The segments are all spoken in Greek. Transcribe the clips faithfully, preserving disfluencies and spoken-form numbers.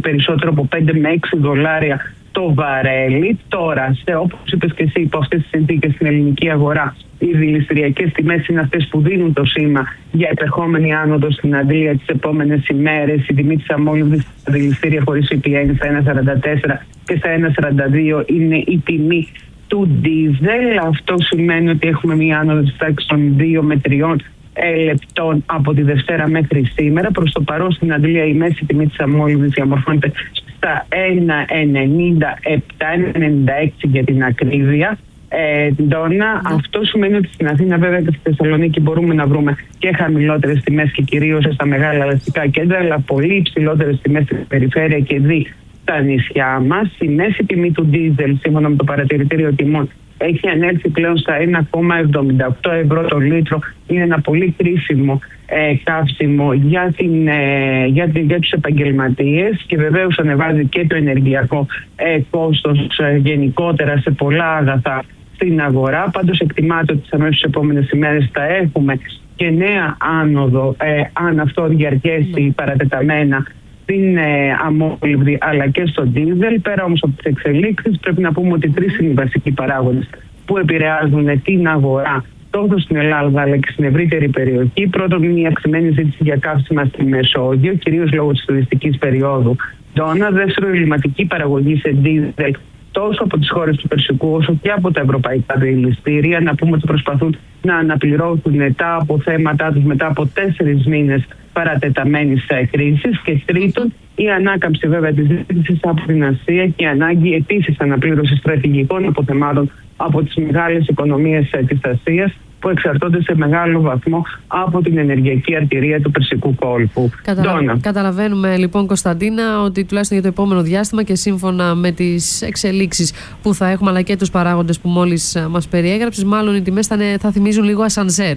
περισσότερο από πέντε με έξι δολάρια το βαρέλι. Τώρα, σε, όπως είπες και εσύ, υπό αυτές τις συνθήκες στην ελληνική αγορά, οι δηληστηριακές τιμές είναι αυτές που δίνουν το σήμα για επερχόμενη άνοδο στην Αντλία τις επόμενες ημέρες. Η τιμή της αμόλυβδης στα δηληστήρια χωρίς ΦΠΑ είναι στα ένα κόμμα σαράντα τέσσερα και στα ένα κόμμα σαράντα δύο είναι η τιμή του ντίζελ. Αυτό σημαίνει ότι έχουμε μία άνοδο της τάξης των δύο με τριών λεπτών από τη Δευτέρα μέχρι σήμερα. Προς το παρόν στην Αντλία η μέση τιμή της αμόλυβδης διαμορφώνεται στα ένα κόμμα ενενήντα επτά, ένα κόμμα ενενήντα έξι για την ακρίβεια. Ε, Ντόνα, mm. αυτό σημαίνει ότι στην Αθήνα, βέβαια και στη Θεσσαλονίκη, μπορούμε να βρούμε και χαμηλότερες τιμές και κυρίως στα μεγάλα αστικά κέντρα, αλλά πολύ υψηλότερες τιμές στην περιφέρεια και δι στα νησιά μας. Η μέση τιμή του ντίζελ, σύμφωνα με το παρατηρητήριο τιμών, έχει ανέλθει πλέον στα ένα κόμμα εβδομήντα οκτώ ευρώ το λίτρο. Είναι ένα πολύ κρίσιμο ε, καύσιμο για, την, ε, για, την, για τους επαγγελματίες και βεβαίως ανεβάζει και το ενεργειακό ε, κόστος ε, γενικότερα σε πολλά αγαθά στην αγορά. Πάντως εκτιμάται ότι τις αμέσως επόμενες ημέρες θα έχουμε και νέα άνοδο, ε, αν αυτό διαρκέσει παρατεταμένα, στην ε, αμόλυβδη αλλά και στο ντίζελ. Πέρα όμως από τις εξελίξεις, πρέπει να πούμε ότι τρεις είναι οι βασικοί παράγοντες που επηρεάζουν την αγορά τόσο στην Ελλάδα αλλά και στην ευρύτερη περιοχή. Πρώτον, είναι η αυξημένη ζήτηση για καύσιμα στη Μεσόγειο, κυρίως λόγω της τουριστικής περίοδου. Ντόνα. Δεύτερον, η ελληματική παραγωγή σε ντίζελ τόσο από τις χώρες του Περσικού όσο και από τα ευρωπαϊκά δηληστήρια. Να πούμε ότι προσπαθούν να αναπληρώσουν τα αποθέματά τους μετά από τέσσερις μήνες παρατεταμένης κρίσης. Και τρίτον, η ανάκαμψη βέβαια της ζήτησης από την Ασία και η ανάγκη επίσης αναπλήρωσης στρατηγικών αποθεμάτων από τις μεγάλες οικονομίες της Ασίας, που εξαρτώνται σε μεγάλο βαθμό από την ενεργειακή αρτηρία του Περσικού κόλπου. Καταλα... Καταλαβαίνουμε λοιπόν, Κωνσταντίνα, ότι τουλάχιστον για το επόμενο διάστημα και σύμφωνα με τις εξελίξεις που θα έχουμε αλλά και τους παράγοντες που μόλις μας περιέγραψες, μάλλον οι τιμές θα, θα θυμίζουν λίγο ασανσέρ.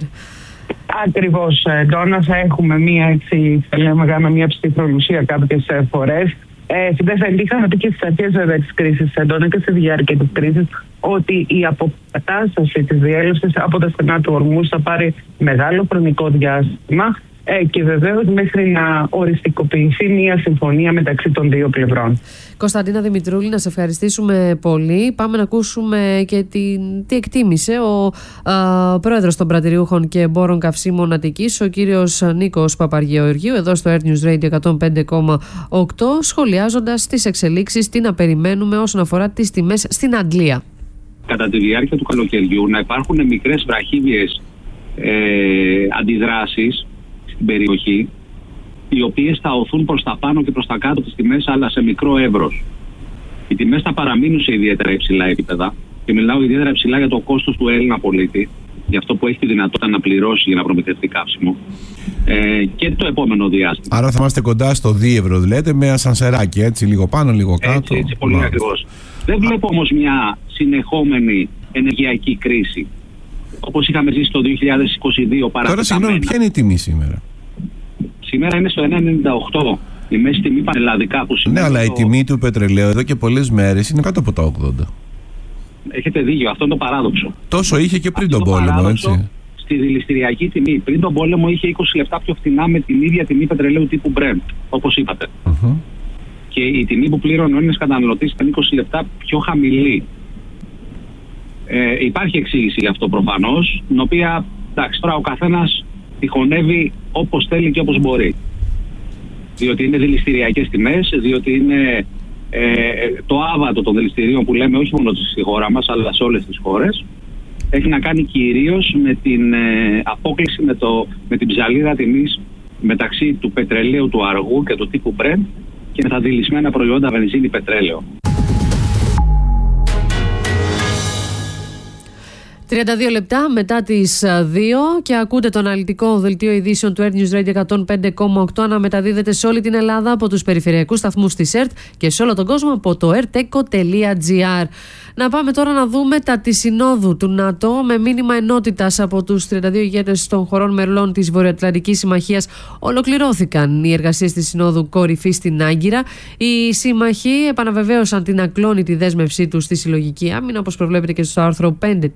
Ακριβώς, Ντόνα, θα έχουμε μία, έτσι, θα λέμε, μία ψυχρολουσία κάποιες φορές. Ε, δεν θα είχαμε πει και στις αρχές βέβαια της κρίσης, Ντόνα, και στη διάρκεια της κρίσης, ότι η αποκατάσταση της διέλευσης από τα στενά του Ορμούς θα πάρει μεγάλο χρονικό διάστημα ε, και βεβαίως μέχρι να οριστικοποιηθεί μια συμφωνία μεταξύ των δύο πλευρών. Κωνσταντίνα Δημητρούλη, να σε ευχαριστήσουμε πολύ. Πάμε να ακούσουμε και την, τι εκτίμησε ο α, πρόεδρος των πρατηριούχων και εμπόρων καυσίμων Αττικής, ο κύριος Νίκος Παπαργεωργίου, εδώ στο Air News Radio εκατόν πέντε κόμμα οκτώ, σχολιάζοντας τις εξελίξεις, τι να περιμένουμε όσον αφορά τις τιμές στην Αντλία. Κατά τη διάρκεια του καλοκαιριού να υπάρχουν μικρές βραχύβιες ε, αντιδράσεις στην περιοχή, οι οποίες θα οθούν προς τα πάνω και προς τα κάτω τις τιμές, αλλά σε μικρό εύρος. Οι τιμές θα παραμείνουν σε ιδιαίτερα υψηλά επίπεδα και μιλάω ιδιαίτερα υψηλά για το κόστος του Έλληνα πολίτη, για αυτό που έχει τη δυνατότητα να πληρώσει για να προμηθευτεί καύσιμο, ε, και το επόμενο διάστημα. Άρα θα είμαστε κοντά στο δύο ευρώ, λέτε, με ασανσεράκι, έτσι, λίγο πάνω, λίγο κάτω. Έτσι, έτσι πολύ ακριβώς. Δεν βλέπω όμως μια συνεχόμενη ενεργειακή κρίση, όπως είχαμε ζήσει το δύο χιλιάδες είκοσι δύο παρατεταμένα. Τώρα, συγγνώμη, ποια είναι η τιμή σήμερα? Σήμερα είναι στο ένα κόμμα ενενήντα οκτώ. Η μέση τιμή πανελλαδικά που σημαίνει. Ναι, αλλά το... η τιμή του πετρελαίου εδώ και πολλές μέρες είναι κάτω από τα ογδόντα. Έχετε δίκιο, αυτό είναι το παράδοξο. Τόσο είχε και πριν αυτό τον πόλεμο, παράδοξο, έτσι. Στη δηληστηριακή τιμή. Πριν τον πόλεμο είχε είκοσι λεπτά πιο φθηνά με την ίδια τιμή πετρελαίου τύπου Brent, όπως είπατε. Uh-huh. Και η τιμή που πλήρωνε ο Έλληνας καταναλωτής ήταν είκοσι λεπτά πιο χαμηλή. Ε, υπάρχει εξήγηση γι' αυτό προφανώς, την οποία, εντάξει, τώρα ο καθένας τυχονεύει όπως θέλει και όπως μπορεί. Διότι είναι δηληστηριακές τιμές, διότι είναι ε, το άβατο των δηληστηρίων που λέμε όχι μόνο στη χώρα μας, αλλά σε όλες τις χώρες. Έχει να κάνει κυρίως με την ε, απόκλιση, με, το, με την ψαλίδα τιμής μεταξύ του πετρελαίου του αργού και του τύπου Brent και με τα δηλισμένα προϊόντα βενζίνη πετρέλαιο. τριάντα δύο λεπτά μετά τις δύο και ακούτε το αναλυτικό δελτίο ειδήσεων του Air News Radio εκατόν πέντε κόμμα οκτώ, αναμεταδίδεται σε όλη την Ελλάδα από τους περιφερειακούς σταθμούς της ΕΡΤ και σε όλο τον κόσμο από το erteco τελεία gr. Να πάμε τώρα να δούμε τα της Συνόδου του ΝΑΤΟ με μήνυμα ενότητας από τους τριάντα δύο ηγέτες των χωρών μελών της Βορειοατλαντικής Συμμαχίας. Ολοκληρώθηκαν οι εργασίες της Συνόδου Κορυφής στην Άγκυρα. Οι σύμμαχοι επαναβεβαίωσαν την ακλόνητη δέσμευσή τους στη συλλογική άμυνα, όπως προβλέπεται και στο άρθρο πέντε της Συμμαχίας.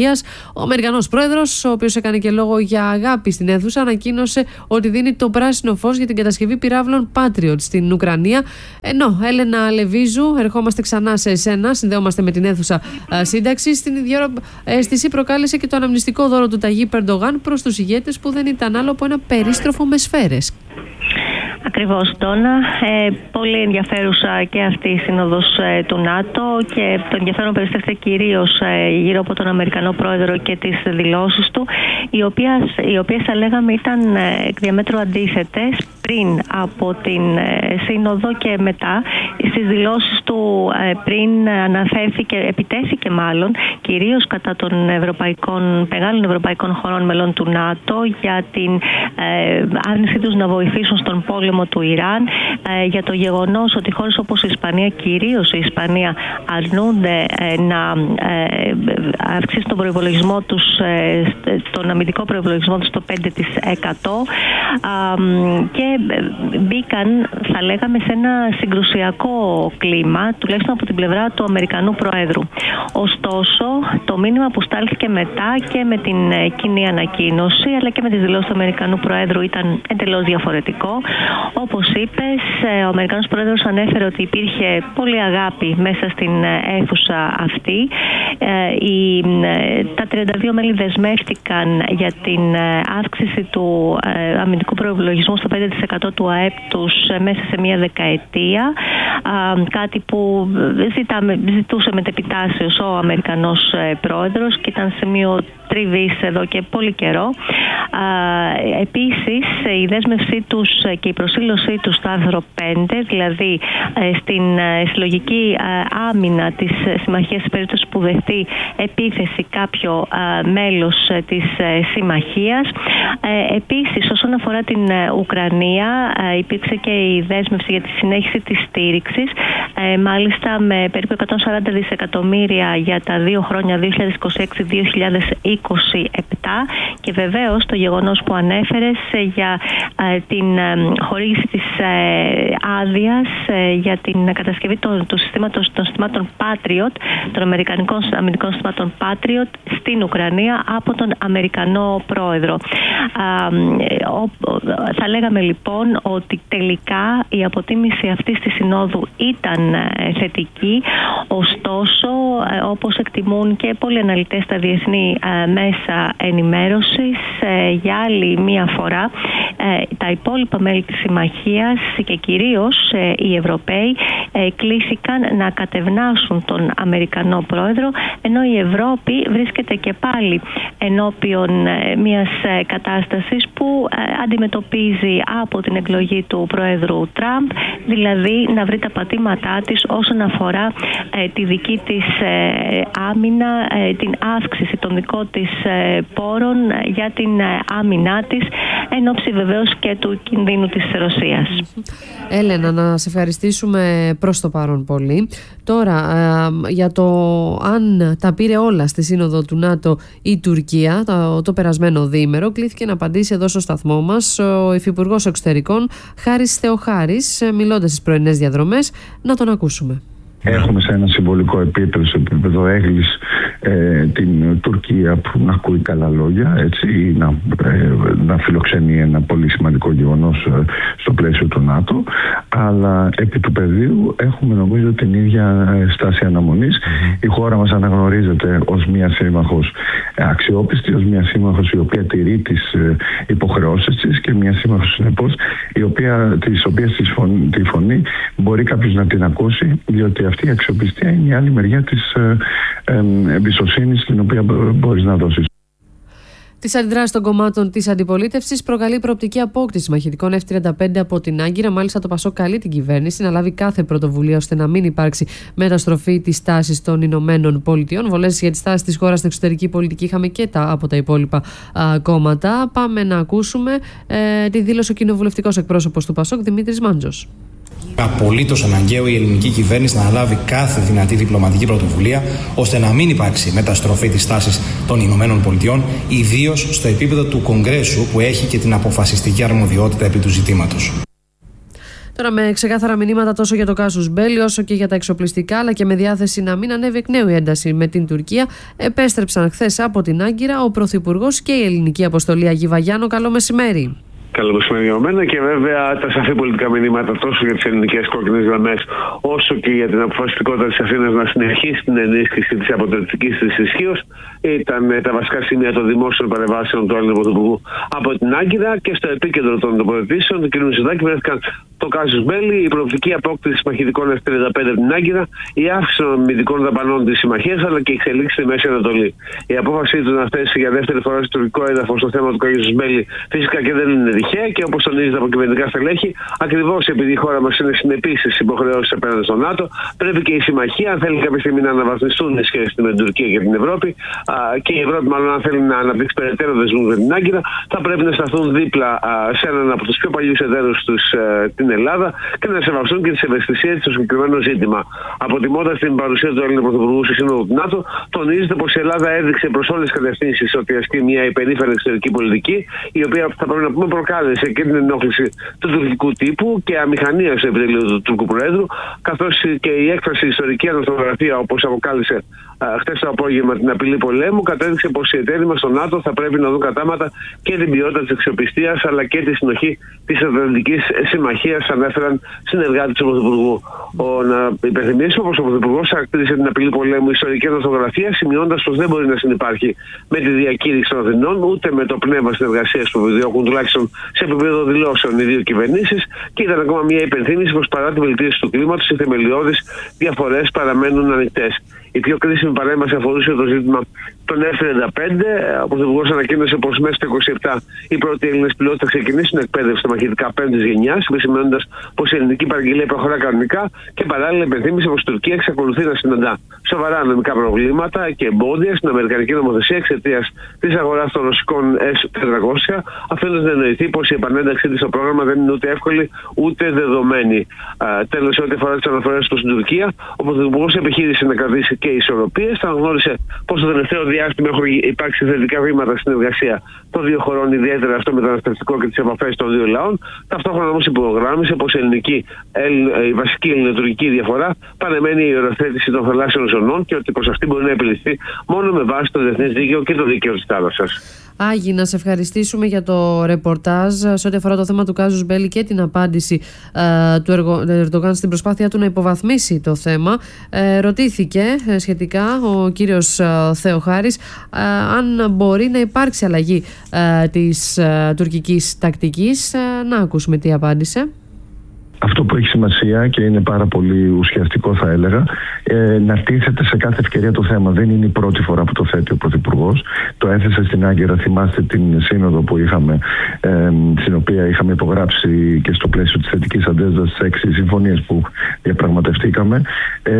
Συμμαχίας. Ο Αμερικανός πρόεδρος, ο οποίος έκανε και λόγο για αγάπη στην αίθουσα, ανακοίνωσε ότι δίνει το πράσινο φως για την κατασκευή πυράβλων Patriot στην Ουκρανία. Ενώ, Έλενα Λεβίζου, ερχόμαστε ξανά σε εσένα, συνδέομαστε με την αίθουσα σύνταξη. Στην ίδια αίσθηση προκάλεσε και το αναμνηστικό δώρο του Ταγίπ Ερντογάν προς τους ηγέτες, που δεν ήταν άλλο από ένα περίστροφο με σφαίρες. Ακριβώς, Ντόνα. Ε, πολύ ενδιαφέρουσα και αυτή η σύνοδος ε, του ΝΑΤΟ, και το ενδιαφέρον περιστρέφεται κυρίως ε, γύρω από τον Αμερικανό πρόεδρο και τις δηλώσεις του, οι οποίες, οι οποίες θα λέγαμε ήταν ε, εκ διαμέτρου αντίθετες πριν από την ε, σύνοδο και μετά. Στις δηλώσεις του ε, πριν αναφέρθηκε, επιτέθηκε μάλλον κυρίως κατά των ευρωπαϊκών, μεγάλων ευρωπαϊκών χωρών μελών του ΝΑΤΟ για την ε, άρνησή τους να βοηθήσουν στον πόλεμο του Ιράν, ε, για το γεγονός ότι χώρες όπως η Ισπανία, κυρίως η Ισπανία, αρνούνται ε, να ε, αυξήσουν τον προϋπολογισμό τους, ε, τον αμυντικό προϋπολογισμό τους στο πέντε τοις εκατό, ε, και μπήκαν, θα λέγαμε, σε ένα συγκρουσιακό κλίμα, τουλάχιστον από την πλευρά του Αμερικανού Προέδρου. Ωστόσο, το μήνυμα που στάλθηκε μετά και με την κοινή ανακοίνωση, αλλά και με τις δηλώσεις του Αμερικανού Προέδρου, ήταν εντελώς διαφορετικό. Όπως είπες, ο Αμερικανός Πρόεδρος ανέφερε ότι υπήρχε πολλή αγάπη μέσα στην αίθουσα αυτή. Τα τριάντα δύο μέλη δεσμεύτηκαν για την αύξηση του αμυντικού προϋπολογισμού στο πέντε τοις εκατό του ΑΕΠ τους μέσα σε μία δεκαετία, κάτι που ζητάμε, ζητούσε μετεπιτάσεως ο Αμερικανός Πρόεδρος και ήταν σημείο τριβής εδώ και πολύ καιρό. Επίσης, η δέσμευσή τους και η προσήλωσή τους στο άρθρο πέντε, δηλαδή στην συλλογική άμυνα της συμμαχίας σε περίπτωση που δεχτεί επίθεση κάποιο μέλος της συμμαχίας. Επίσης, όσον αφορά την Ουκρανία, υπήρξε και η δέσμευση για τη συνέχιση της στήριξης, μάλιστα με περίπου εκατόν σαράντα δισεκατομμύρια για τα δύο χρόνια δύο χιλιάδες είκοσι έξι δύο χιλιάδες είκοσι επτά, και βεβαίως το γεγονός που ανέφερες για την χορήγηση της άδειας για την κατασκευή των, του συστήματος, των συστημάτων Patriot, των αμερικανικών αμυντικών συστημάτων Patriot στην Ουκρανία από τον Αμερικανό Πρόεδρο. Θα λέγαμε λοιπόν ότι τελικά η αποτίμηση αυτής της συνόδου ήταν θετική, ωστόσο, όπως εκτιμούν και πολλοί αναλυτές στα διεθνή μέσα ενημέρωσης, για άλλη μία φορά τα υπόλοιπα μέλη της συμμαχίας και κυρίως οι Ευρωπαίοι κλήθηκαν να κατευνάσουν τον Αμερικανό Πρόεδρο, ενώ η Ευρώπη βρίσκεται και πάλι ενώπιον μιας κατάστασης που αντιμετωπίζει από την εκλογή του Πρόεδρου Τραμπ, δηλαδή να βρει τα πατήματά της όσον αφορά τη δική της άμυνα, την αύξηση των δικών της πόρων για την άμυνά της, εν ώψη βεβαίως και του κινδύνου της Ρωσίας. Έλενα, να σε ευχαριστήσουμε προς το παρόν πολύ. Τώρα, για το αν τα πήρε όλα στη σύνοδο του ΝΑΤΟ η Τουρκία το, το περασμένο διήμερο, κλήθηκε να απαντήσει εδώ στο σταθμό μας ο Υφυπουργός Εξωτερικών Χάρης Θεοχάρης, μιλώντας στις πρωινές διαδρομές. Να τον ακούσουμε. Έχουμε σε ένα συμβολικό επίπεδο, σε επίπεδο έγκλης, ε, την Τουρκία που να ακούει καλά λόγια, έτσι, να, ε, να φιλοξενεί ένα πολύ σημαντικό γεγονός ε, στο πλαίσιο του ΝΑΤΟ, αλλά επί του πεδίου έχουμε νομίζω την ίδια στάση αναμονής. Mm-hmm. Η χώρα μας αναγνωρίζεται ως μια σύμμαχος αξιόπιστη, ως μια σύμμαχος η οποία τηρεί τις ε, υποχρεώσεις της και μια σύμμαχος συνεπώς η οποία, της οποίας της φωνή, τη φωνή μπορεί κάποιος να την ακούσει, διότι αυτή η αξιοπιστία είναι η άλλη μεριά της ε, ε, εμπιστοσύνης την οποία μπορείς να δώσεις. Τις αντιδράσεις των κομμάτων της αντιπολίτευσης προκαλεί προοπτική απόκτηση μαχητικών εφ τριάντα πέντε από την Άγκυρα. Μάλιστα, το ΠΑΣΟΚ καλεί την κυβέρνηση να λάβει κάθε πρωτοβουλία ώστε να μην υπάρξει μεταστροφή της τάσης των Ηνωμένων Πολιτειών. Βολές για τις τάσεις της χώρας στην εξωτερική πολιτική είχαμε και τα, από τα υπόλοιπα α, κόμματα. Πάμε να ακούσουμε ε, τη δήλωση ο κοινοβουλευτικός εκπρόσωπος του ΠΑΣΟΚ, Δημήτρης Μάντζος. Απολύτως αναγκαίο η ελληνική κυβέρνηση να αναλάβει κάθε δυνατή διπλωματική πρωτοβουλία ώστε να μην υπάρξει μεταστροφή της τάσης των Ηνωμένων Πολιτειών, ιδίως στο επίπεδο του Κογκρέσου που έχει και την αποφασιστική αρμοδιότητα επί του ζητήματος. Τώρα με ξεκάθαρα μηνύματα τόσο για το κάσους Μπέλι όσο και για τα εξοπλιστικά, αλλά και με διάθεση να μην ανέβει εκ νέου η ένταση με την Τουρκία, επέστρεψαν χθες από την Άγκυρα ο Πρωθυπουργός και η ελληνική αποστολή. Αγί Βαγιάννο, καλό μεσημέρι. Καλό μεσημέρι για μένα, και βέβαια τα σαφή πολιτικά μηνύματα τόσο για τις ελληνικές κόκκινες γραμμές όσο και για την αποφασιστικότητα της Αθήνας να συνεχίσει την ενίσχυση της αποτελεσματικής της ισχύως ήταν τα βασικά σημεία των δημόσιων παρεμβάσεων του Έλληνα Πρωθυπουργού από την Άγκυρα. Και στο επίκεντρο των τοποθετήσεων του κ. Μητσοτάκη βρέθηκαν το κάσους Μπέλι, η προοπτική απόκτηση μαχητικών εφ τριάντα πέντε από την Άγκυρα, η αύξηση των αμυντικών δαπανών της συμμαχίας αλλά και η εξελίξη στη Μέση Ανατολή. Η απόφασή του να θέσει για δεύτερη φορά στο τουρκικό έδαφος το θέμα του κάσους Μπέλι φυσικά και δεν είναι τυχαία, και όπως τονίζεται από κυβερνητικά στελέχη, ακριβώς επειδή η χώρα μας είναι συνεπής στις υποχρεώσεις απέναντι στο ΝΑΤΟ, πρέπει και η συμμαχία, αν θέλει κάποια στιγμή να αναβαθμιστούν οι σχέσεις με την Τουρκία και την Ευρώπη, και η Ευρώπη, μάλλον, αν θέλει να αναπτύξει περαιτέρω δεσμούς με την Άγκυρα, θα πρέπει να σταθούν δίπλα σε έναν από τους πιο παλιούς εταίρους τους, την Ελλάδα, και να σεβαστούν και τις ευαισθησίες στο συγκεκριμένο ζήτημα. Αποτιμώντας την παρουσία του Έλληνα Πρωθυπουργού στη Σύνοδο του ΝΑΤΟ, τονίζεται πως η Ελλάδα έδειξε προς όλες τις κατευθύνσεις ότι ασκεί μια υπερήφανη εξωτερική πολιτική, η οποία θα πρέπει να πούμε προκάλεσε και την ενόχληση του τουρκικού τύπου και αμηχανία στο επιτελείο του Τούρκου Προέδρου, καθώς και η έκφραση ιστορική ανορθογραφία, όπως αποκάλυψε χτες το απόγευμα την απειλή πολέμου, κατέδειξε πως οι εταίροι μας στο ΝΑΤΟ θα πρέπει να δουν κατάματα και την ποιότητα της αξιοπιστίας αλλά και τη συνοχή της Ατλαντικής Συμμαχίας, ανέφεραν συνεργάτες του Πρωθυπουργού. Ο, να υπενθυμίσουμε πως ο Πρωθυπουργός χαρακτήρισε την απειλή πολέμου ιστορική ανορθογραφία, σημειώντας πως δεν μπορεί να συνυπάρχει με τη διακήρυξη των Αθηνών ούτε με το πνεύμα συνεργασίας που επιδιώκουν τουλάχιστον σε επίπεδο δηλώσεων οι δύο κυβερνήσεις, και ήταν ακόμα μια υπενθύμηση πως παρά τη βελτίωση του κλίματος, οι θεμελιώδεις διαφορές παραμένουν ανοιχτές. Η πιο κρίσιμη παρέμβαση αφορούσε το ζήτημα των εφ τριάντα πέντε. Ο Πρωθυπουργός ανακοίνωσε πως μέσα στο είκοσι επτά οι πρώτοι Έλληνες πιλότοι θα ξεκινήσουν εκπαίδευση στα μαχητικά πέμπτης γενιάς, επισημαίνοντας πως η ελληνική παραγγελία προχωρά κανονικά, και παράλληλα υπενθύμησε πως η Τουρκία εξακολουθεί να συναντά σοβαρά νομικά προβλήματα και εμπόδια στην αμερικανική νομοθεσία εξαιτίας της αγοράς των ρωσικών ες τετρακόσια, αφήνοντας να εννοηθεί πως η επανένταξή της στο πρόγραμμα δεν είναι ούτε εύκολη ούτε δεδομένη. Τέλος, σε ό,τι αφορά τις αναφορές του στην Τουρκία, ο Πρωθυπουργός επιχείρησε να κρατήσει και ισορροπίες. Θα γνώρισε πως το τελευταίο διάστημα έχουν υπάρξει θετικά βήματα στην εργασία των δύο χωρών, ιδιαίτερα στο μεταναστευτικό και τις επαφές των δύο λαών. Ταυτόχρονα όμως υπογράμμισε πως η, ελληνική, η βασική ελληνοτουρκική διαφορά παραμένει η οριοθέτηση των θαλάσσιων ζωνών, και ότι πως αυτή μπορεί να επιληθεί μόνο με βάση το διεθνές δίκαιο και το δίκαιο της θάλασσας. Άγι, να σε ευχαριστήσουμε για το ρεπορτάζ σε ό,τι αφορά το θέμα του κάζους Μπέλι και την απάντηση ε, του Ερντογάν στην προσπάθεια του να υποβαθμίσει το θέμα. Ε, ρωτήθηκε ε, σχετικά ο κύριος ε, Θεοχάρης ε, αν μπορεί να υπάρξει αλλαγή ε, της ε, τουρκικής τακτικής. Ε, να ακούσουμε τι απάντησε. Αυτό που έχει σημασία και είναι πάρα πολύ ουσιαστικό, θα έλεγα, ε, να τίθεται σε κάθε ευκαιρία το θέμα. Δεν είναι η πρώτη φορά που το θέτει ο Πρωθυπουργός. Το έθεσε στην Άγκυρα, θυμάστε την σύνοδο που είχαμε, ε, στην οποία είχαμε υπογράψει και στο πλαίσιο της θετικής αντέδρασης τις έξι συμφωνίες που διαπραγματευτήκαμε. Ε,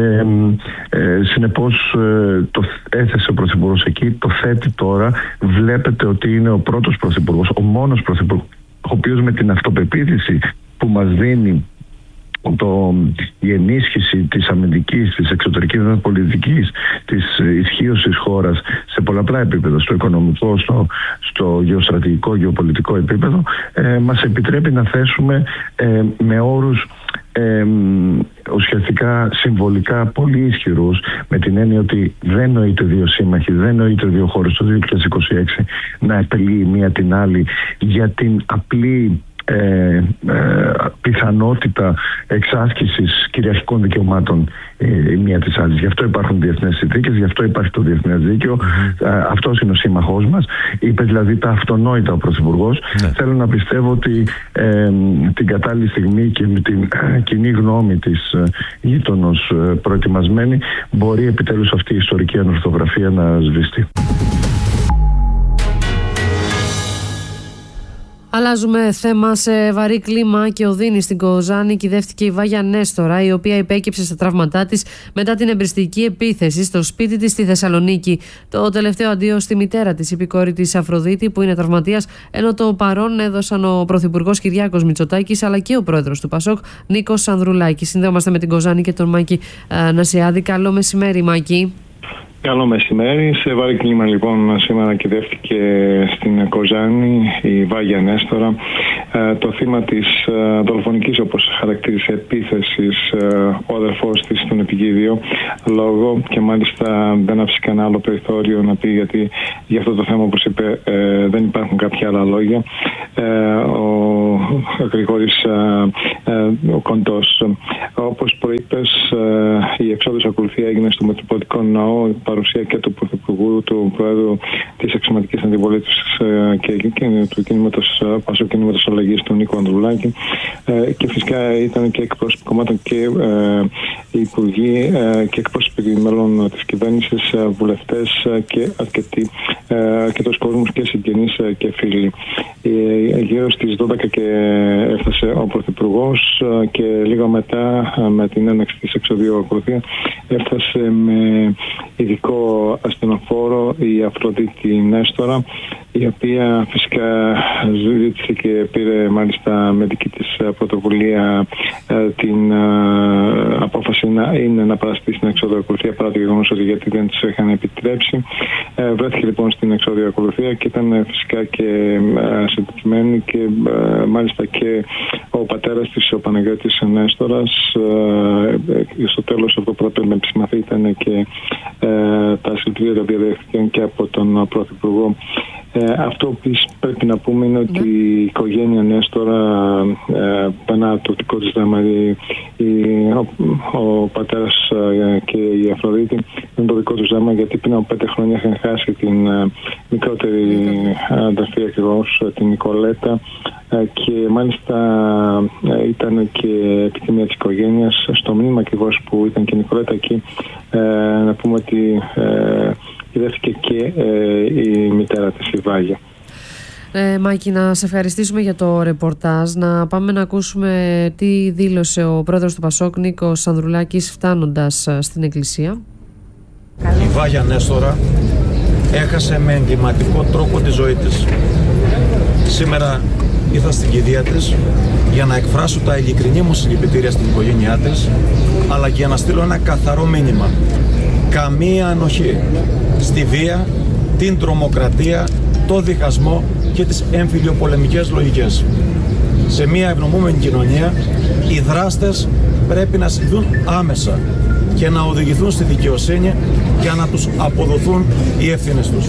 ε, συνεπώς, ε, το έθεσε ο Πρωθυπουργός εκεί, το θέτει τώρα. Βλέπετε ότι είναι ο πρώτος Πρωθυπουργός, ο μόνος Πρωθυπουργός, ο οποίος με την αυτοπεποίθηση που μας δίνει το, η ενίσχυση της αμυντικής, της εξωτερικής πολιτικής, της ισχύωσης της χώρας σε πολλαπλά επίπεδα, στο οικονομικό, στο, στο γεωστρατηγικό, γεωπολιτικό επίπεδο, ε, μας επιτρέπει να θέσουμε ε, με όρους Ε, ουσιαστικά συμβολικά πολύ ισχυρούς, με την έννοια ότι δεν νοείται δύο σύμμαχοι, δεν νοείται δύο χώρες το δύο χιλιάδες είκοσι έξι να επελύει μία την άλλη για την απλή Ε, ε, πιθανότητα εξάσκησης κυριαρχικών δικαιωμάτων ε, η μία της άλλης. Γι' αυτό υπάρχουν διεθνές συνθήκες, γι' αυτό υπάρχει το διεθνές δίκαιο. Mm-hmm. Ε, αυτός είναι ο σύμμαχός μας. Είπε δηλαδή τα αυτονόητα ο Πρωθυπουργός. Ναι. Θέλω να πιστεύω ότι ε, την κατάλληλη στιγμή και με την ε, κοινή γνώμη της ε, γείτονος ε, προετοιμασμένη, μπορεί επιτέλους αυτή η ιστορική ανορθογραφία να σβηστεί. Αλλάζουμε θέμα. Σε βαρύ κλίμα και οδύνη στην Κοζάνη κυδεύτηκε η Βάγια Νέστορα, η οποία υπέκυψε στα τραύματά της μετά την εμπριστική επίθεση στο σπίτι της στη Θεσσαλονίκη. Το τελευταίο αντίο στη μητέρα της, η πικόρη της Αφροδίτη, που είναι τραυματίας, ενώ το παρόν έδωσαν ο Πρωθυπουργός Κυριάκος Μητσοτάκης αλλά και ο Πρόεδρος του Πασόκ, Νίκος Ανδρουλάκης. Συνδέομαστε με την Κοζάνη και τον Μάκη Νασιάδη. Καλό μεσημέρι, Μάκη. Καλό μεσημέρι. Σε βάρη κλίμα λοιπόν σήμερα κυδεύτηκε στην Κοζάνη η Βάγια Νέστορα. Ε, το θύμα της ε, δολοφονικής, όπως χαρακτήρισε, επίθεσης ε, ο αδερφός της στον επικίδιο λόγο, και μάλιστα δεν άφησε κανένα άλλο περιθώριο να πει, γιατί για αυτό το θέμα, όπως είπε, ε, δεν υπάρχουν κάποια άλλα λόγια. Ε, ο, ο Γρηγόρης ε, ε, ο Κοντός, όπως προείπες, ε, η εξόδος ακολουθία έγινε στο Μητροπολιτικό Ναό, παρουσία και του Πρωθυπουργού, του Προέδρου της Αξιωματικής Αντιπολίτευσης ε, και, και του κινήματος Πασό Κινήματος Αλλαγής, του Νίκου Ανδρουλάκη, ε, και φυσικά ήταν και εκπρόσωποι κομμάτων και ε, υπουργοί ε, και εκπρόσωποι μέλων της κυβέρνησης, ε, βουλευτές ε, και αρκετοί, ε, αρκετός κόσμος και συγγενείς ε, και φίλοι. Ε, γύρω στις δώδεκα και έφτασε ο Πρωθυπουργός ε, και λίγο μετά, ε, με την έναξη της εξοδίου ακολουθία, έφτασε με ειδικό ασθενοφόρο η Αφροδίτη Νέστορα, η οποία φυσικά ζήτησε και πήρε μάλιστα με δική της πρωτοβουλία την απόφαση να είναι να παραστεί στην εξόδιο ακολουθία, παρά το γεγονός ότι γιατί δεν της είχαν επιτρέψει. Βρέθηκε λοιπόν στην εξόδιο ακολουθία και ήταν φυσικά και συντετριμένη, και μάλιστα και ο πατέρας της, ο Παναγιώτης Νέστορας. Στο τέλος, αυτό που πρέπει να επισημαθεί ήταν και τα συλληπιτήρια τα οποία δέχτηκαν και από τον Πρωθυπουργό. Ε, αυτό που πρέπει να πούμε είναι ότι η οικογένεια Νέστορα ε, πέρνα το δικό της δράμα, ο, ο πατέρας ε, και η Αφροδίτη είναι το δικό τους δράμα, γιατί πριν από πέντε χρόνια είχαν χάσει την ε, μικρότερη αδερφή ακριβώς, την Νικολέτα, ε, και μάλιστα ε, ήταν και επιθυμία της οικογένειας στο μνήμα ακριβώς που ήταν και η Νικολέτα εκεί, ε, να πούμε ότι ε, κυδεύτηκε και ε, η μητέρα της, η Βάγια. Ε, Μάκη, να σε ευχαριστήσουμε για το ρεπορτάζ. Να πάμε να ακούσουμε τι δήλωσε ο πρόεδρος του Πασόκ, Νίκος Ανδρουλάκης, φτάνοντας στην εκκλησία. Η Βάγια Νέστορα έχασε με εγκληματικό τρόπο τη ζωή της. Σήμερα ήρθα στην κηδεία της για να εκφράσω τα ειλικρινή μου συλληπιτήρια στην οικογένειά της, αλλά και για να στείλω ένα καθαρό μήνυμα. Καμία ανοχή στη βία, την τρομοκρατία, το διχασμό και τις εμφυλιοπολεμικές λογικές. Σε μια ευνομούμενη κοινωνία, οι δράστες πρέπει να συλληφθούν άμεσα και να οδηγηθούν στη δικαιοσύνη για να τους αποδοθούν οι ευθύνες τους.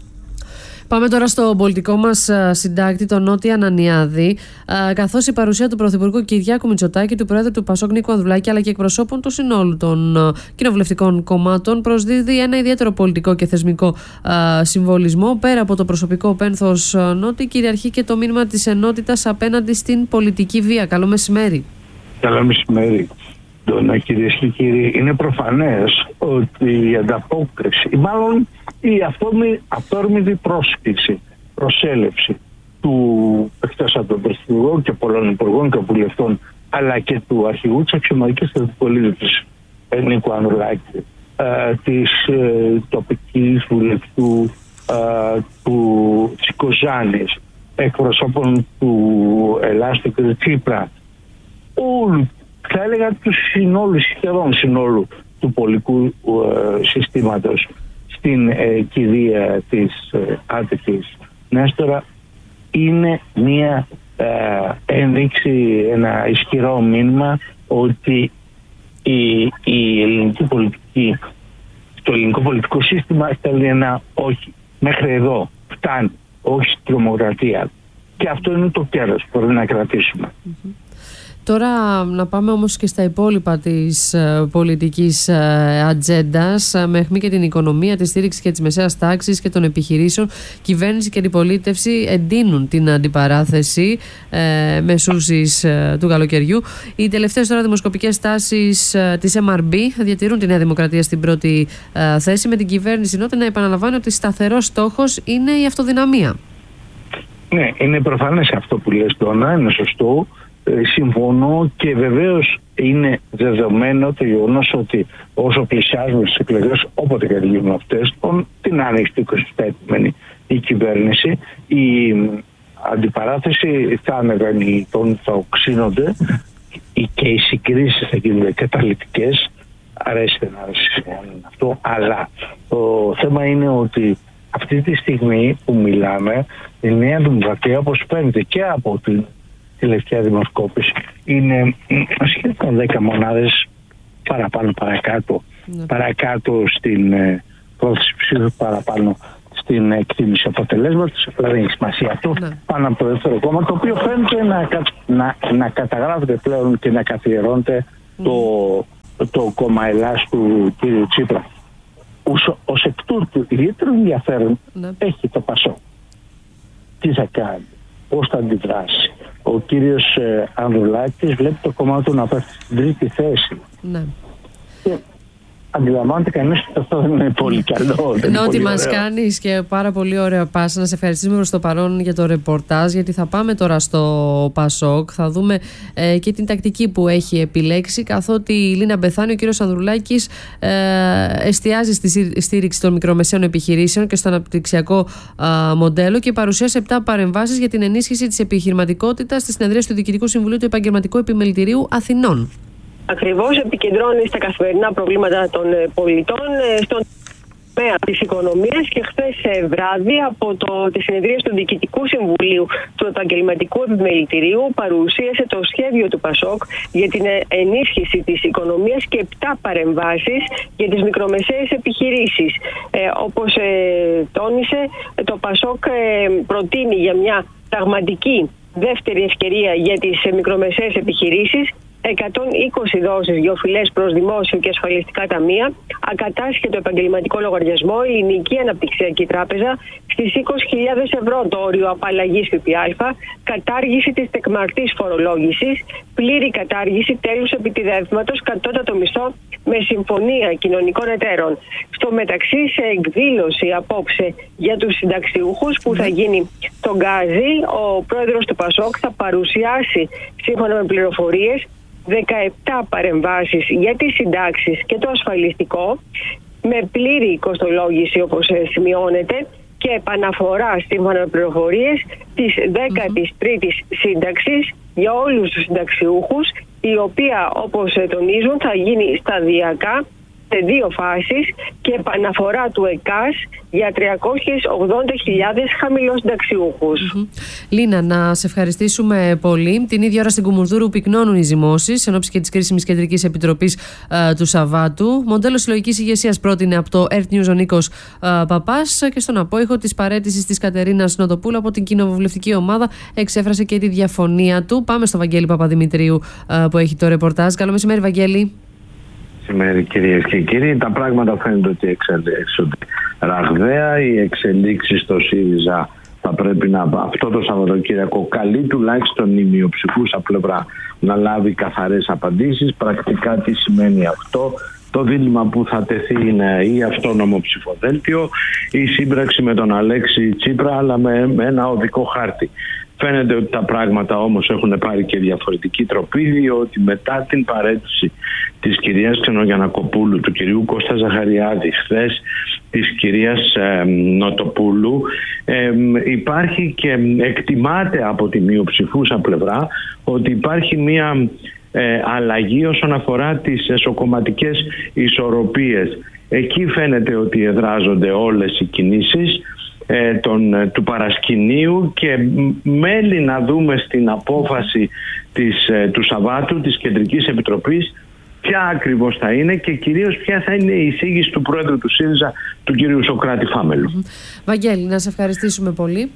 Πάμε τώρα στο πολιτικό μας συντάκτη, τον Νότι Ανανιάδη, καθώς η παρουσία του Πρωθυπουργού Κυριάκου Μητσοτάκη, του Πρόεδρου του Πασόκ Νίκου Ανδρουλάκη, αλλά και εκπροσώπων του συνόλου των κοινοβουλευτικών κομμάτων, προσδίδει ένα ιδιαίτερο πολιτικό και θεσμικό συμβολισμό. Πέρα από το προσωπικό πένθος, Νότι, κυριαρχεί και το μήνυμα της ενότητας απέναντι στην πολιτική βία. Καλό μεσημέρι. Καλό μεσημέρι. Κυρίες και κύριοι, είναι προφανές ότι η ανταπόκριση, ή μάλλον η αυτόρμητη πρόσκληση, προσέλευση του, εκτός από τον Πρωθυπουργό και πολλών υπουργών και βουλευτών, αλλά και του αρχηγού της Αξιωματικής Αντιπολίτευσης Νίκου Ανδρουλάκη, ε, της ε, τοπικής βουλευτού ε, του, της Κοζάνης, εκπροσώπων του Ελλάς του Τσίπρα, όλου, θα έλεγα του συνόλου, σχεδόν συνόλου του πολιτικού ε, συστήματος στην ε, κηδεία της ε, άτυχης Νέστορα, είναι μια ε, ένδειξη, ένα ισχυρό μήνυμα ότι η, η ελληνική πολιτική, το ελληνικό πολιτικό σύστημα θέλει ένα όχι, μέχρι εδώ φτάνει, όχι στην τρομοκρατία, και αυτό είναι το κέρδος που πρέπει να κρατήσουμε. Mm-hmm. Τώρα να πάμε όμως και στα υπόλοιπα της ε, πολιτικής ε, ατζέντας, ε, με αιχμή και την οικονομία, τη στήριξη και της μεσαίας τάξης και των επιχειρήσεων. Κυβέρνηση και αντιπολίτευση εντείνουν την αντιπαράθεση ε, μεσούσης ε, του καλοκαιριού. Οι τελευταίες τώρα δημοσκοπικές τάσεις ε, της εμ αρ μπι διατηρούν τη Νέα Δημοκρατία στην πρώτη ε, θέση, με την κυβέρνηση νότε να επαναλαμβάνει ότι σταθερός στόχος είναι η αυτοδυναμία. Ναι, είναι προφανές αυτό που λες, Τόνα, είναι σωστό. Συμφωνώ, και βεβαίως είναι δεδομένο το γεγονός ότι όσο πλησιάζουμε στις εκλογές, όποτε και γίνουν αυτές, την άνοιξη του είκοσι επτά επιμένει η κυβέρνηση, η αντιπαράθεση θα ανεβαίνει, θα οξύνονται και οι συγκρίσεις θα γίνουν καταλυτικές, αρέσει δεν αρέσει αυτό, αλλά το θέμα είναι ότι αυτή τη στιγμή που μιλάμε η Νέα Δημοκρατία, όπως φαίνεται και από την τελευταία δημοσκόπηση, είναι σχεδόν δέκα μονάδες παραπάνω παρακάτω, ναι. παρακάτω στην ε, πρόθεση ψήφου, παραπάνω στην εκτίμηση αποτελέσματος, αλλά δεν έχει σημασία αυτό, ναι. πάνω από το δεύτερο κόμμα, το οποίο φαίνεται να, να, να καταγράφεται πλέον και να καθιερώνεται mm. το, το κόμμα Ελλάς του κ. Τσίπρα. Ως εκ τούτου ιδιαίτερο ενδιαφέρον ναι. έχει το Πασόκ. Τι θα κάνει, πώς θα αντιδράσει. Ο κύριος ε, Ανδρουλάκης βλέπει το κόμμα του να πέφτει στην τρίτη θέση. Ναι. Και αντιλαμβάνεται κανείς ότι αυτό δεν είναι πολύ καλό. Ενώ ότι μας κάνεις και πάρα πολύ ωραία πάσα, να σε ευχαριστήσουμε προς το παρόν για το ρεπορτάζ, γιατί θα πάμε τώρα στο Πασόκ, θα δούμε ε, και την τακτική που έχει επιλέξει, καθότι η Λίνα Μπεθάνη, ο κύριος Ανδρουλάκης ε, εστιάζει στη στήριξη των μικρομεσαίων επιχειρήσεων και στο αναπτυξιακό ε, μοντέλο και παρουσίασε επτά παρεμβάσεις για την ενίσχυση της επιχειρηματικότητας στη συνεδρίαση του Διοικητικού Συμβουλίου του Επαγγελματικού Επιμελητηρίου Αθηνών. Ακριβώς επικεντρώνει στα καθημερινά προβλήματα των πολιτών, στον τομέα της οικονομίας, και χθες βράδυ από το, τη συνεδρία του Διοικητικού Συμβουλίου του Επαγγελματικού Επιμελητηρίου παρουσίασε το σχέδιο του Πασόκ για την ενίσχυση της οικονομίας και επτά παρεμβάσεις για τις μικρομεσαίες επιχειρήσεις. Ε, όπως ε, τόνισε, το Πασόκ ε, προτείνει για μια πραγματική δεύτερη ευκαιρία για τις ε, μικρομεσαίες επιχειρήσεις, εκατόν είκοσι δόσεις για οφειλές προς δημόσιο και ασφαλιστικά ταμεία, ακατάσχετο επαγγελματικό λογαριασμό, ελληνική αναπτυξιακή τράπεζα, στις είκοσι χιλιάδες ευρώ το όριο απαλλαγής ΦΠΑ, κατάργηση της τεκμαρτής φορολόγησης, πλήρη κατάργηση τέλους επιτιδεύματος, κατώτατο μισθό με συμφωνία κοινωνικών εταίρων. Στο μεταξύ, σε εκδήλωση απόψε για τους συνταξιούχους που θα γίνει στον Γκάζι, ο πρόεδρος του Πασόκ θα παρουσιάσει, σύμφωνα με πληροφορίες, δεκαεπτά παρεμβάσεις για τις συντάξεις και το ασφαλιστικό, με πλήρη κοστολόγηση όπως σημειώνεται, και επαναφορά, σύμφωνα με πληροφορίες, της δέκατης τρίτης σύνταξης για όλους τους συνταξιούχους, η οποία, όπως τονίζουν, θα γίνει σταδιακά σε δύο φάσεις και επαναφορά του ΕΚΑΣ για τριακόσιες ογδόντα χιλιάδες χαμηλοσυνταξιούχους. Mm-hmm. Λίνα, να σε ευχαριστήσουμε πολύ. Την ίδια ώρα στην Κουμουνδούρου πυκνώνουν οι ζυμώσεις εν ώψη και της κρίσιμης Κεντρικής Επιτροπής ε, του Σαββάτου. Μοντέλο συλλογικής ηγεσίας πρότεινε από το Earth News ο Νίκος ε, Παπάς, και στον απόϊχο της παραίτησης της Κατερίνας Νοτοπούλου από την κοινοβουλευτική ομάδα εξέφρασε και τη διαφωνία του. Πάμε στο Βαγγέλη Παπαδημητρίου ε, που έχει το ρεπορτάζ. Καλό μεσημέρι, Βαγγέλη. Σήμερα, κυρίες και κύριοι, τα πράγματα φαίνεται ότι εξελίσσονται ραγδαία. Οι εξελίξεις στο ΣΥΡΙΖΑ θα πρέπει να, αυτό το Σαββατοκύριακο, καλεί τουλάχιστον η μειοψηφούσα πλευρά να λάβει καθαρές απαντήσεις. Πρακτικά τι σημαίνει αυτό? Το δίλημμα που θα τεθεί είναι ή αυτόνομο ψηφοδέλτιο ή σύμπραξη με τον Αλέξη Τσίπρα, αλλά με, με ένα οδικό χάρτη. Φαίνεται ότι τα πράγματα όμως έχουν πάρει και διαφορετική τροπή, διότι μετά την παρέτηση της κυρίας Ξενογιαννακοπούλου, του κυρίου Κώστα Ζαχαριάδη, χθες της κυρίας ε, Νοτοπούλου, ε, υπάρχει και εκτιμάται από τη μειοψηφούσα πλευρά ότι υπάρχει μια ε, αλλαγή όσον αφορά τις εσωκομματικές ισορροπίες. Εκεί φαίνεται ότι εδράζονται όλες οι κινήσεις ε, τον, του παρασκηνίου, και μέλη να δούμε στην απόφαση της, ε, του Σαββάτου της Κεντρικής Επιτροπής ποια ακριβώς θα είναι και κυρίως ποια θα είναι η εισήγηση του πρόεδρου του ΣΥΡΙΖΑ, του κυρίου Σωκράτη Φάμελου. Mm-hmm. Βαγγέλη, να σε ευχαριστήσουμε πολύ.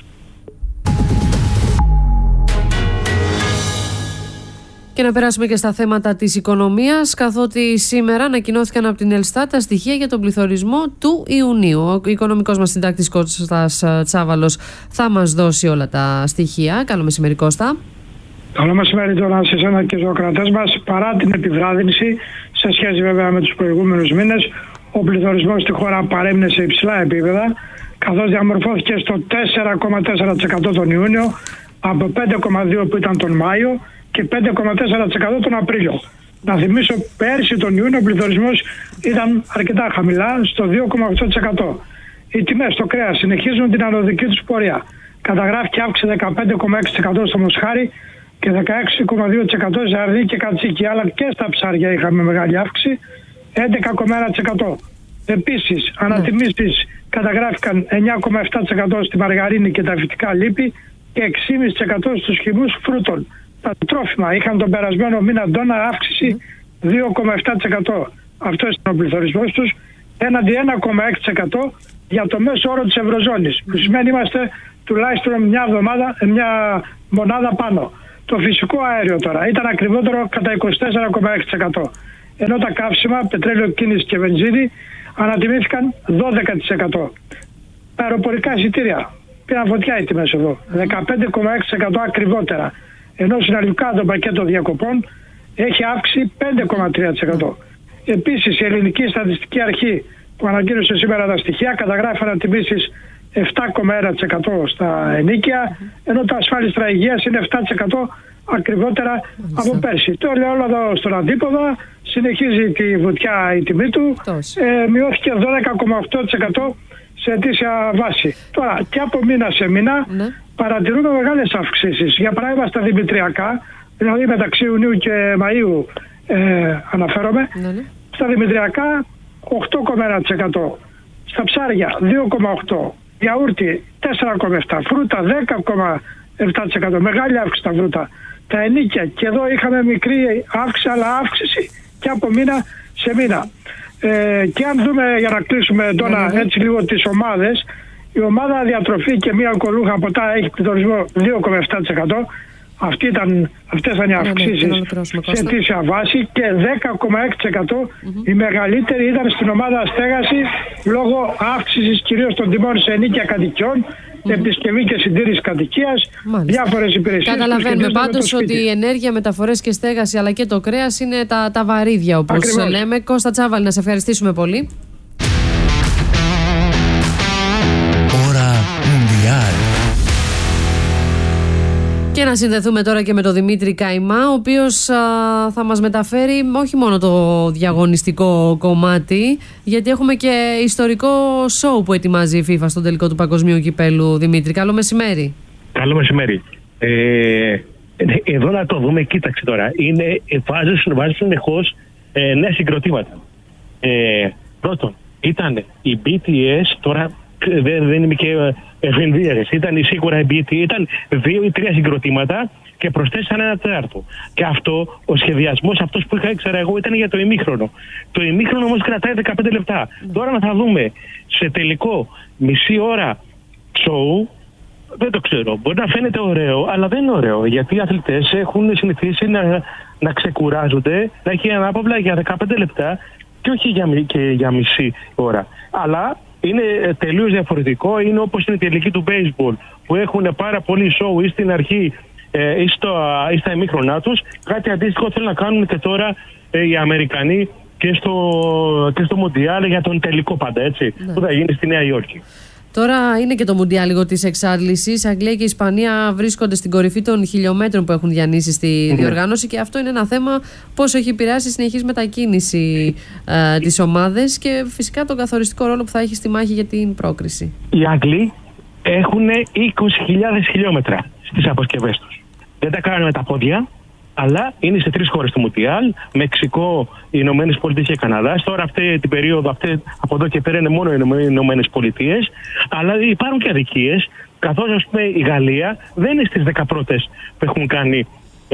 Και να περάσουμε και στα θέματα της οικονομίας, καθότι σήμερα ανακοινώθηκαν από την Ελστάτ τα στοιχεία για τον πληθωρισμό του Ιουνίου. Ο οικονομικός μας συντάκτης Κώστας Τσάβαλος θα μας δώσει όλα τα στοιχεία. Καλό μεσημέρι, Κώστα. Καλό μεσημέρι τώρα σε εσένα και στους ακροατές μας. Παρά την επιβράδυνση, σε σχέση βέβαια με τους προηγούμενους μήνες, ο πληθωρισμός στη χώρα παρέμεινε σε υψηλά επίπεδα, καθώς διαμορφώθηκε στο τέσσερα κόμμα τέσσερα τοις εκατό τον Ιούνιο, από πέντε κόμμα δύο τοις εκατό που ήταν τον Μάιο και πέντε κόμμα τέσσερα τοις εκατό τον Απρίλιο. Να θυμίσω, πέρσι τον Ιούνιο ο πληθωρισμός ήταν αρκετά χαμηλά, στο δύο κόμμα οκτώ τοις εκατό. Οι τιμές στο κρέας συνεχίζουν την ανωδική τους πορεία. Καταγράφηκε αύξηση δεκαπέντε κόμμα έξι τοις εκατό στο μοσχάρι και δεκαέξι κόμμα δύο τοις εκατό σε αρνί και κατσίκι, αλλά και στα ψάρια είχαμε μεγάλη αύξηση. έντεκα κόμμα ένα τοις εκατό. Επίσης, ανατιμήσεις καταγράφηκαν εννιά κόμμα επτά τοις εκατό στη μαργαρίνη και τα φυτικά λίπη και έξι κόμμα πέντε τοις εκατό στους χυμούς φρούτων. Τα τρόφιμα είχαν τον περασμένο μήνα ντόνα αύξηση δύο κόμμα επτά τοις εκατό. Αυτό ήταν ο πληθωρισμός τους, έναντι ένα κόμμα έξι τοις εκατό για το μέσο όρο της Ευρωζώνης. Που σημαίνει είμαστε τουλάχιστον μια εβδομάδα, μια μονάδα πάνω. Το φυσικό αέριο τώρα ήταν ακριβότερο κατά είκοσι τέσσερα κόμμα έξι τοις εκατό. Ενώ τα καύσιμα, πετρέλαιο, κίνηση και βενζίνη ανατιμήθηκαν δώδεκα τοις εκατό. Τα αεροπορικά εισιτήρια πήραν φωτιά οι τιμές εδώ, δεκαπέντε κόμμα έξι τοις εκατό ακριβότερα. Ενώ συναλλικά το πακέτο διακοπών έχει αύξηση πέντε κόμμα τρία τοις εκατό. Επίσης η Ελληνική Στατιστική Αρχή που ανακοίνωσε σήμερα τα στοιχεία καταγράφει ανατιμήσεις επτά κόμμα ένα τοις εκατό στα ενοίκια, ενώ τα ασφάλιστρα υγείας είναι επτά τοις εκατό ακριβότερα από πέρσι. Το λέω όλο εδώ στον αντίποδα, συνεχίζει τη βουτιά η τιμή του, ε, μειώθηκε δώδεκα κόμμα οκτώ τοις εκατό σε αιτήσια βάση. Τώρα και από μήνα σε μήνα ναι. παρατηρούμε μεγάλες αυξήσεις. Για παράδειγμα στα δημητριακά, δηλαδή μεταξύ Ιουνίου και Μαΐου ε, αναφέρομαι, ναι, ναι. στα δημητριακά οκτώ κόμμα ένα τοις εκατό, στα ψάρια δύο κόμμα οκτώ τοις εκατό, γιαούρτι τέσσερα κόμμα επτά τοις εκατό, φρούτα δέκα κόμμα επτά τοις εκατό, μεγάλη αύξηση στα φρούτα. Τα ενίκια και εδώ είχαμε μικρή αύξηση, αλλά αύξηση και από μήνα σε μήνα. Ε, και αν δούμε, για να κλείσουμε τώρα mm-hmm. έτσι λίγο τις ομάδες, η ομάδα διατροφή και μία αλκοολούχα ποτά έχει πληθωρισμό δύο κόμμα επτά τοις εκατό. Αυτή ήταν, αυτές ήταν οι αυξήσεις σε αιτήσια βάση και δέκα κόμμα έξι τοις εκατό mm-hmm. η μεγαλύτερη ήταν στην ομάδα στέγαση λόγω αύξησης κυρίως των τιμών σε ενίκια κατοικιών, mm-hmm. επισκευή και συντήρηση κατοικίας, διάφορες υπηρεσίες. Καταλαβαίνουμε πάντως ότι η ενέργεια, μεταφορές και στέγαση αλλά και το κρέας είναι τα, τα βαρύδια όπως Ακριβώς. λέμε. Κώστα Τσάβαλη, να σε ευχαριστήσουμε πολύ. Ώρα Μουντιάλ. Και να συνδεθούμε τώρα και με τον Δημήτρη Καϊμά, ο οποίος α, θα μας μεταφέρει όχι μόνο το διαγωνιστικό κομμάτι, γιατί έχουμε και ιστορικό σοου που ετοιμάζει η FIFA στον τελικό του Παγκοσμίου Κυπέλου. Δημήτρη, καλό μεσημέρι. Καλό μεσημέρι. Ε, εδώ να το δούμε, κοίταξε τώρα. Είναι, βάζουν, βάζουν συνεχώς ε, νέα συγκροτήματα. Ε, πρώτον, ήταν η μπι τι ες, τώρα δεν, δεν είμαι και ευενδύαρες. Ήταν σίγουρα η μπι τι ες, ήταν δύο ή τρία συγκροτήματα και προσθέσαν ένα τέταρτο. Και αυτό, ο σχεδιασμός αυτός που είχα ήξερα εγώ ήταν για το ημίχρονο. Το ημίχρονο όμως κρατάει δεκαπέντε λεπτά. Mm. Τώρα να θα δούμε σε τελικό μισή ώρα show, δεν το ξέρω. Μπορεί να φαίνεται ωραίο, αλλά δεν είναι ωραίο. Γιατί οι αθλητές έχουν συνηθίσει να, να ξεκουράζονται, να έχει ανάπαυλα για δεκαπέντε λεπτά και όχι για, και για μισή ώρα. Αλλά είναι τελείως διαφορετικό. Είναι όπως είναι η τελική του baseball, που έχουν πάρα πολύ show ή στην αρχή ε, ή, στο, ή στα ημίχρονά τους. Κάτι αντίστοιχο θέλουν να κάνουν και τώρα ε, οι Αμερικανοί και στο, και στο Μουντιάλ για τον τελικό πάντα, έτσι, ναι. που θα γίνει στη Νέα Υόρκη. Τώρα είναι και το Μουντιάλ λίγο της εξάντλησης. Αγγλία και Ισπανία βρίσκονται στην κορυφή των χιλιόμετρων που έχουν διανύσει στη mm-hmm. διοργάνωση και αυτό είναι ένα θέμα πόσο έχει επηρεάσει η συνεχής μετακίνηση ε, τις ομάδες και φυσικά τον καθοριστικό ρόλο που θα έχει στη μάχη για την πρόκριση. Οι Άγγλοι έχουν είκοσι χιλιάδες χιλιόμετρα στις αποσκευές τους. Δεν τα κάνουν με τα πόδια, αλλά είναι σε τρεις χώρες του Μουντιάλ, Μεξικό, οι Ηνωμένες Πολιτείες και Καναδάς. Τώρα αυτή την περίοδο, αυτή, από εδώ και πέρα είναι μόνο οι Ηνωμένες Πολιτείες, αλλά υπάρχουν και αδικίες, καθώς ας πούμε η Γαλλία δεν είναι στις δέκα πρώτες που έχουν κάνει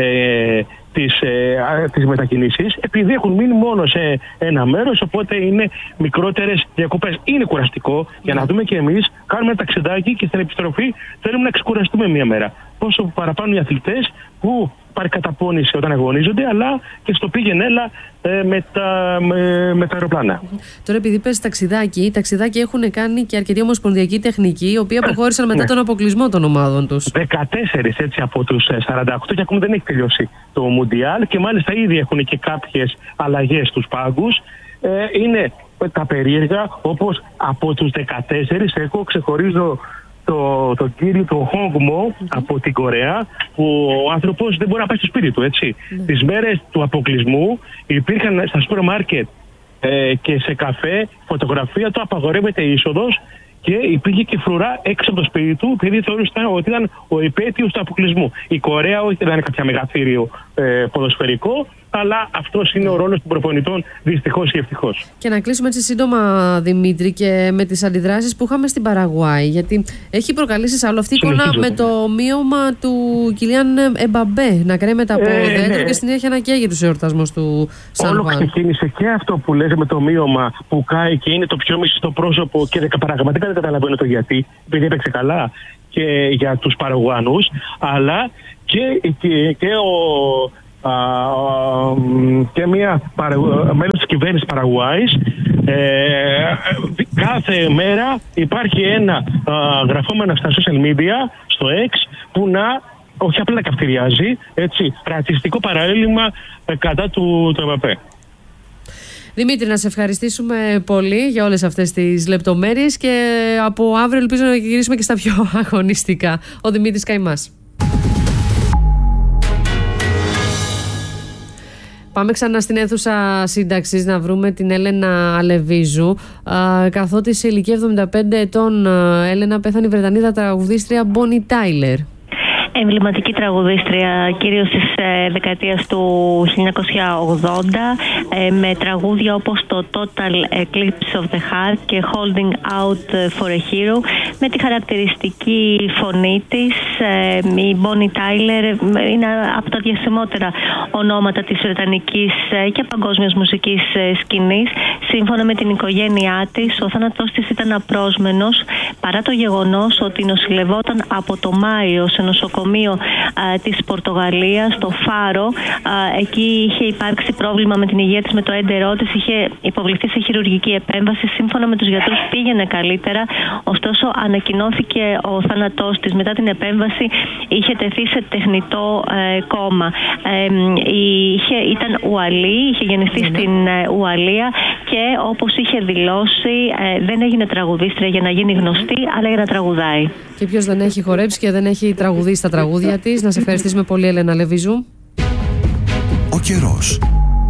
ε, τις, ε, τις μετακινήσεις, επειδή έχουν μείνει μόνο σε ένα μέρος, οπότε είναι μικρότερες διακοπές. Είναι κουραστικό, για να δούμε και εμείς, κάνουμε ένα ταξιδάκι και στην επιστροφή θέλουμε να ξεκουραστούμε μία μέρα. Πόσο παραπάνω οι αθλητές που πάρει καταπώνηση όταν αγωνίζονται, αλλά και στο πήγαινε έλα ε, με, τα, με, με τα αεροπλάνα. Τώρα, επειδή πες ταξιδάκι, ταξιδάκι έχουν κάνει και αρκετοί ομοσπονδιακοί τεχνικοί, οι οποίοι αποχώρησαν μετά ναι. τον αποκλεισμό των ομάδων τους. δεκατέσσερις έτσι από τους σαράντα οκτώ και ακόμη δεν έχει τελειώσει το Μουντιάλ και μάλιστα ήδη έχουν και κάποιες αλλαγές στους πάγκους. Ε, είναι τα περίεργα, όπως από τους δεκατέσσερις εγώ ξεχωρίζω Το, το κύριο του Χόγμο mm-hmm. από την Κορέα, που ο άνθρωπος δεν μπορεί να πάει στο σπίτι του, έτσι. Mm-hmm. Τις μέρες του αποκλεισμού υπήρχαν στα σούπερ μάρκετ ε, και σε καφέ φωτογραφία του, απαγορεύεται η είσοδος και υπήρχε και φρουρά έξω από το σπίτι του, επειδή θεωρούσαν ότι ήταν ο υπέτειος του αποκλεισμού. Η Κορέα όχι δεν είναι κάποιο μεγαθύριο ε, ποδοσφαιρικό, αλλά αυτός είναι ο ρόλος των προπονητών, δυστυχώς και ευτυχώς. Και να κλείσουμε έτσι σύντομα, Δημήτρη, και με τις αντιδράσεις που είχαμε στην Παραγουάη, γιατί έχει προκαλέσει άλλο αυτή η εικόνα με το μείωμα του Κιλιάν Εμπαμπέ να κρέμεται από ε, δέντρο ναι. και στην συνέχεια να καίγεται τους εορτασμούς του Σαν Όλο Juan. ξεκίνησε και αυτό που λέτε με το μείωμα που κάει και είναι το πιο μισό πρόσωπο και πραγματικά δεν καταλαβαίνω το γιατί, επειδή έπαιξε καλά και για τους Παραγουάνους, αλλά και, και, και ο Α, και μια μέλος της κυβέρνησης Παραγουάης, ε, κάθε μέρα υπάρχει ένα α, γραφόμενο στα social media, στο X, που να όχι απλά καυτηριάζει, έτσι, ρατσιστικό παραέλλειμμα ε, κατά του, του ΕΜΠ. Δημήτρη, να σε ευχαριστήσουμε πολύ για όλες αυτές τις λεπτομέρειες και από αύριο ελπίζω να γυρίσουμε και στα πιο αγωνιστικά. Ο Δημήτρης Καϊμάς. Πάμε ξανά στην αίθουσα σύνταξης να βρούμε την Έλενα Αλεβίζου. Καθότι σε ηλικία εβδομήντα πέντε ετών, Έλενα, πέθανε η Βρετανίδα τραγουδίστρια Bonnie Tyler. Εμβληματική τραγουδίστρια, κυρίως της ε, δεκαετίας του χίλια εννιακόσια ογδόντα, ε, με τραγούδια όπως το Total Eclipse of the Heart και Holding Out for a Hero, με τη χαρακτηριστική φωνή της. Ε, η Bonnie Tyler είναι από τα διασημότερα ονόματα της βρετανικής ε, και παγκόσμιας μουσικής ε, σκηνής. Σύμφωνα με την οικογένειά της, ο θάνατός της ήταν απρόσμενος, παρά το γεγονός ότι νοσηλευόταν από το Μάιο σε νοσοκομείο α, της Πορτογαλίας, στο Φάρο. Α, εκεί είχε υπάρξει πρόβλημα με την υγεία της, με το έντερό της, είχε υποβληθεί σε χειρουργική επέμβαση. Σύμφωνα με τους γιατρούς πήγαινε καλύτερα, ωστόσο ανακοινώθηκε ο θάνατός της. Μετά την επέμβαση είχε τεθεί σε τεχνητό ε, κόμμα. Ε, είχε, ήταν Ουαλή, είχε γεννηθεί mm-hmm. στην ε, Ουαλία και όπως είχε δηλώσει ε, δεν έγινε τραγουδίστρια για να γίνει γνωστή, αλλά για να τραγουδάει. Και ποιος δεν έχει χορέψει και δεν έχει τραγουδίσει τα τραγούδια της. Να σε ευχαριστήσουμε πολύ, Έλενα Αλεβίζου. Ο καιρός.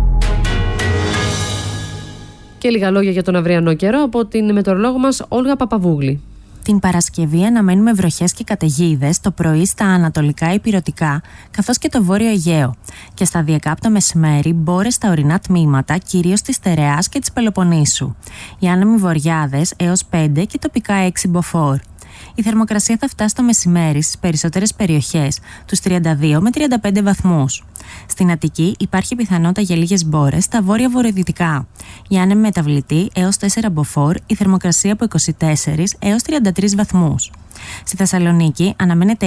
Και λίγα λόγια για τον αυριανό καιρό από την μετεωρολόγο μας Όλγα Παπαβούγλη. Την Παρασκευή αναμένουμε βροχές και καταιγίδες το πρωί στα ανατολικά ηπειρωτικά, καθώς και το βόρειο Αιγαίο. Και σταδιακά από το μεσημέρι μπόρες στα ορεινά τμήματα, κυρίως της Στερεάς και της Πελοποννήσου. Οι άνεμοι βορειάδες έως πέντε και τοπικά έξι μποφόρ. Η θερμοκρασία θα φτάσει το μεσημέρι στις περισσότερες περιοχές, τους τριάντα δύο με τριάντα πέντε βαθμούς. Στην Αττική υπάρχει πιθανότητα για λίγες μπόρες στα βόρεια-βορειοδυτικά. Η άνεμη μεταβλητή έως τέσσερα μποφόρ, η θερμοκρασία από είκοσι τέσσερα έως τριάντα τρεις βαθμούς. Στη Θεσσαλονίκη αναμένεται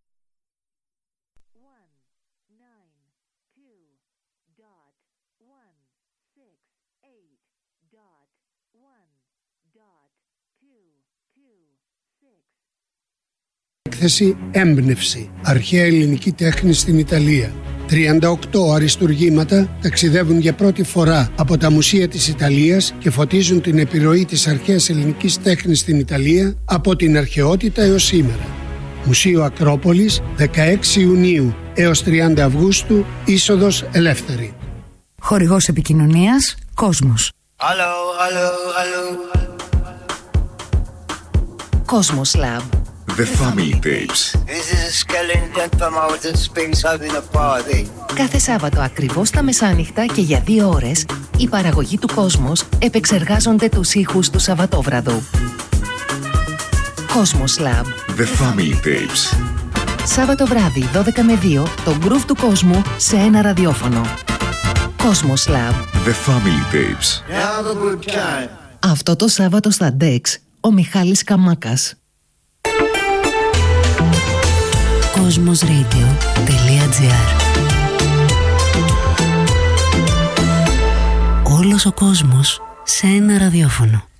Έκθεση Έμπνευση, αρχαία ελληνική τέχνη στην Ιταλία. τριάντα οκτώ αριστουργήματα ταξιδεύουν για πρώτη φορά από τα μουσεία της Ιταλίας και φωτίζουν την επιρροή της αρχαίας ελληνικής τέχνης στην Ιταλία από την αρχαιότητα έως σήμερα. Μουσείο Ακρόπολης, δεκαέξι Ιουνίου έως τριάντα Αυγούστου, είσοδος ελεύθερη. Χορηγός επικοινωνίας, Κόσμος. Hello, hello, hello. Κόσμος Lab. The Family Tapes. This is a skeleton from outer space having a party. Κάθε Σάββατο ακριβώς τα μεσάνυχτα και για δύο ώρες οι παραγωγοί του Κόσμος επεξεργάζονται τους ήχους του Σαββατόβραδου. Κόσμος Lab. The Family Tapes. Σάββατο βράδυ δώδεκα με δύο το groove του κόσμου σε ένα ραδιόφωνο. Κόσμος Lab. The Family Tapes. Have a good time. Αυτό το Σάββατο στα Dex ο Μιχάλης Καμάκας. Κοσμοσradio τελεία τζι άρ. Όλος ο κόσμος σε ένα ραδιόφωνο.